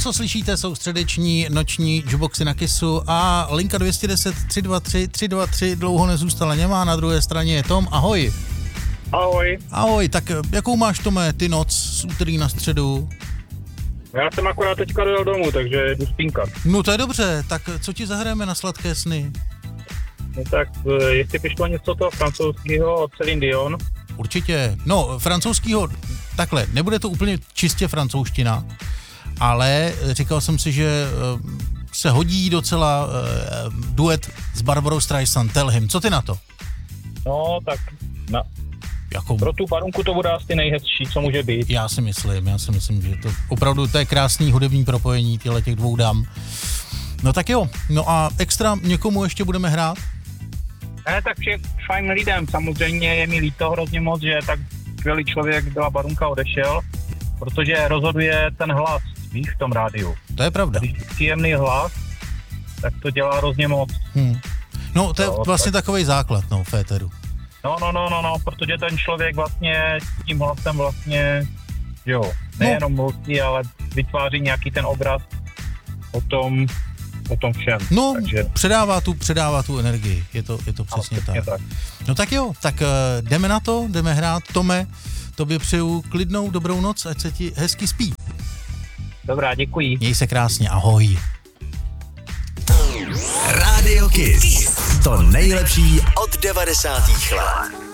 co slyšíte, jsou středeční noční jukeboxy na Kissu a linka 210 323 323 dlouho nezůstala němá, na druhé straně je Tom. Ahoj. Ahoj. Ahoj, tak jakou máš, Tome, ty noc z úterý na středu? Já jsem akorát teďka dojel domů, takže jdu spínkat. No to je dobře, tak co ti zahrajeme na sladké sny? No tak, jestli přišlo něco toho francouzského od Céline Dion. Určitě, no francouzskýho, takhle, nebude to úplně čistě francouzština, ale říkal jsem si, že se hodí docela duet s Barbarou Streisand, Tell Him. Co ty na to? No tak, pro tu Barunku to bude asi nejhezčí, co může být. Já si myslím, že to opravdu to je krásný hudební propojení těch dvou dam. No tak jo, no a extra někomu ještě budeme hrát? Ne, tak všem fajn lidem, samozřejmě je mi líto hrozně moc, že tak skvělý člověk byla Barunka odešel, protože rozhoduje ten hlas, víš, v tom rádiu. To je pravda. Když je příjemný hlas, tak to dělá hrozně moc. No, to je vlastně takovej základ, no, v éteru. No, protože ten člověk vlastně tím hlasem vlastně, jo, nejenom mluví, ale vytváří nějaký ten obraz o tom všem. No, takže předává tu energii, je to přesně tak. No tak jo, tak jdeme na to, jdeme hrát. Tome, tobě přeju klidnou dobrou noc, ať se ti hezky spí. Dobrá, děkuji. Měj se krásně, ahoj. Radio Kiss. To nejlepší od 90. let.